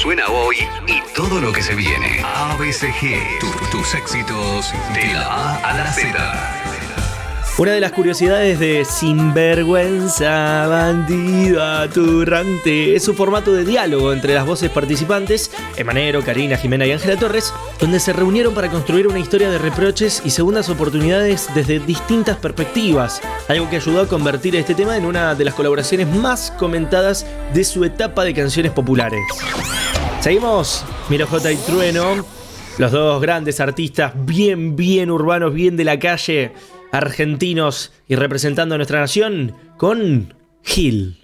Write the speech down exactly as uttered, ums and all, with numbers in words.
suena hoy y todo lo que se viene. A B C G, tu- tus éxitos de la A a la Z. Una de las curiosidades de Sinvergüenza, bandido aturrante es su formato de diálogo entre las voces participantes, Emanero, Karina, Jimena y Ángela Torres, donde se reunieron para construir una historia de reproches y segundas oportunidades desde distintas perspectivas, algo que ayudó a convertir este tema en una de las colaboraciones más comentadas de su etapa de canciones populares. Seguimos, Miro J y Trueno, los dos grandes artistas bien, bien urbanos, bien de la calle, argentinos y representando a nuestra nación con Gil.